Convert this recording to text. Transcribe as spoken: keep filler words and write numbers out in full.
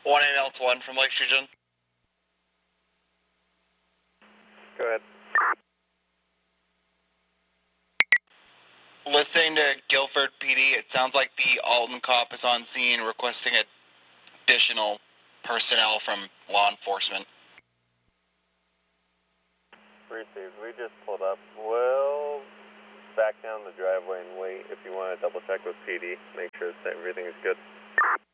one eight L one from Lake Region. Go ahead. Listening to Guilford P D, it sounds like the Alton cop is on scene requesting additional personnel from law enforcement. Received. We just pulled up. We'll back down the driveway and wait if you want to double check with P D. Make sure that everything is good.